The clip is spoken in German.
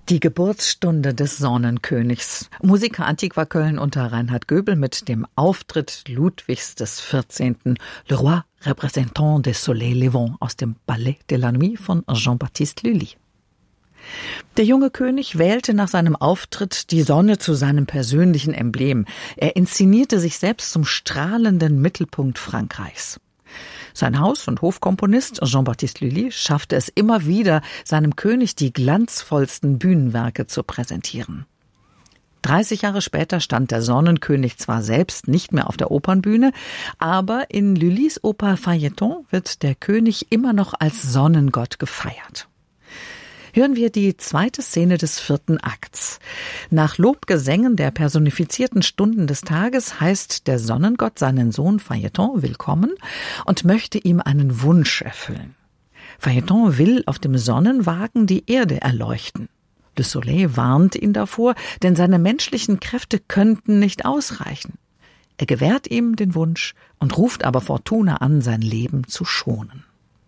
Die Geburtsstunde des Sonnenkönigs. Musica Antiqua Köln unter Reinhard Göbel mit dem Auftritt Ludwigs XIV. Le Roi Représentant des Soleils Levant aus dem Ballet de la Nuit von Jean-Baptiste Lully. Der junge König wählte nach seinem Auftritt die Sonne zu seinem persönlichen Emblem. Er inszenierte sich selbst zum strahlenden Mittelpunkt Frankreichs. Sein Haus- und Hofkomponist Jean-Baptiste Lully schaffte es immer wieder, seinem König die glanzvollsten Bühnenwerke zu präsentieren. 30 Jahre später stand der Sonnenkönig zwar selbst nicht mehr auf der Opernbühne, aber in Lullys Oper Feuilleton wird der König immer noch als Sonnengott gefeiert. Hören wir die zweite Szene des 4. Akts. Nach Lobgesängen der personifizierten Stunden des Tages heißt der Sonnengott seinen Sohn Feuilleton willkommen und möchte ihm einen Wunsch erfüllen. Feuilleton will auf dem Sonnenwagen die Erde erleuchten. Le Soleil warnt ihn davor, denn seine menschlichen Kräfte könnten nicht ausreichen. Er gewährt ihm den Wunsch und ruft aber Fortuna an, sein Leben zu schonen.